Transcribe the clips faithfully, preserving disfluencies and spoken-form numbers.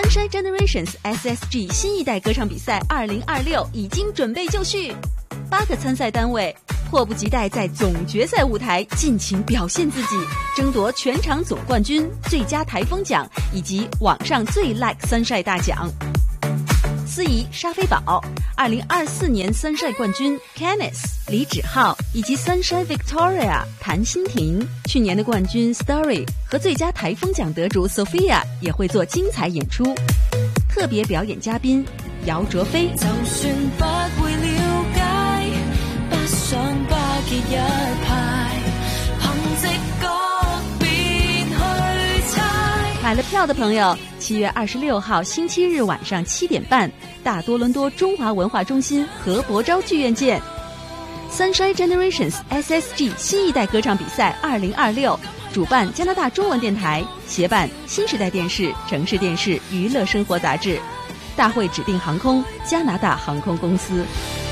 Sunshine Generations S S G 新一代歌唱比赛二零二六已经准备就绪，八个参赛单位迫不及待在总决赛舞台尽情表现自己，争夺全场总冠军、最佳台风奖以及网上最 like Sunshine 大奖。司仪沙菲宝，二零二四年 Sunshine 冠军 Kenneth 李芷浩以及 Sunshine Victoria 谭欣婷，去年的冠军 Story 和最佳台风奖得主 Sophia 也会做精彩演出。特别表演嘉宾姚卓飞。 就算不會了解，不想巴結一派，憑直覺便去猜。 買了票的朋友，七月二十六號星期日晚上七點半，大多倫多中華文化中心何伯昭劇院見。Sunshine Generations S S G 新一代歌唱比賽二零二六，主辦加拿大中文電台，協辦新時代電視、城市電視、娛樂生活雜誌。大會指定航空加拿大航空公司。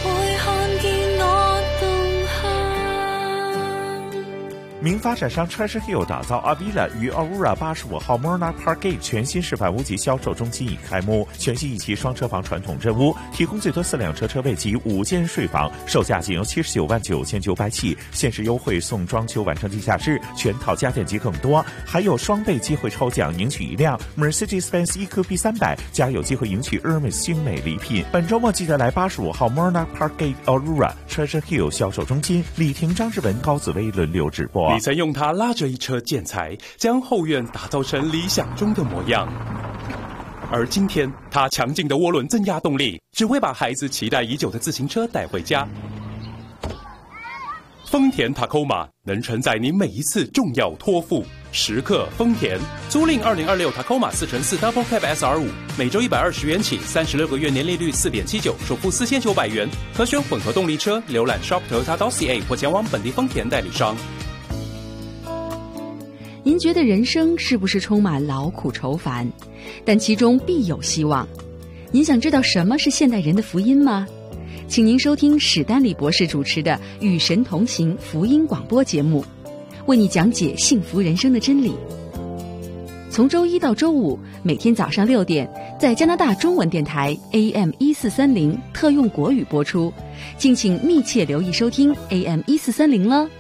名发展商 Treasure Hill 打造 Avila 于 Aurora 八十五号 Monarch Park Gate 全新示范屋级销售中心已开幕，全新一期双车房传统真屋，提供最多四辆车车位及五间睡房，售价仅由七十九万九千九百起，限时优惠送装修完成地下室，全套家电及更多，还有双倍机会抽奖赢取一辆 Mercedes-Benz E Q B 三百，加有机会赢取 Hermes 精美礼品。本周末记得来八十五号 Monarch Park Gate Aurora Treasure Hill 销售中心，李婷、张志文、高紫薇轮流直播。 你曾用它拉着一车建材，将后院打造成理想中的模样。而今天，它强劲的涡轮增压动力，只会把孩子期待已久的自行车带回家。丰田 Tacoma 能承载你每一次重要托付。时刻丰田，租赁二零二六 Tacoma 四乘四 Double Cab S R 五，每周一百二十元起，三十六个月年利率四点七九，首付四千九百元，可选混合动力车。浏览 shop toyota dot c a 或前往本地丰田代理商。 您觉得人生是不是充满劳苦愁烦？但其中必有希望。您想知道什么是现代人的福音吗？请您收听史丹利博士主持的《与神同行》福音广播节目，为你讲解幸福人生的真理。从周一到周五，每天早上六点，在加拿大中文电台 A M 一四三零特用国语播出，敬请密切留意收听 A M 一四三零了。